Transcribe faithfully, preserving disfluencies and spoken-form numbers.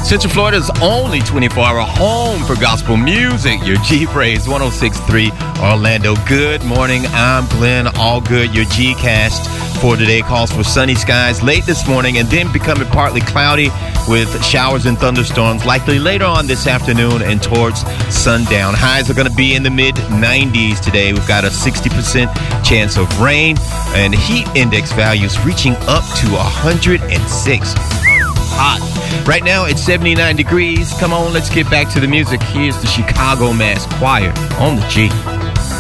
Central Florida's only twenty-four hour home for gospel music. Your G-Praise one oh six point three Orlando. Good morning. I'm Glenn Allgood. Your G-Cast for today calls for sunny skies late this morning and then becoming partly cloudy with showers and thunderstorms likely later on this afternoon and towards sundown. Highs are going to be in the mid nineties today. We've got a sixty percent chance of rain and heat index values reaching up to one hundred six. Hot. Right now it's seventy-nine degrees. Come on, let's get back to the music. Here's the Chicago Mass Choir on the G.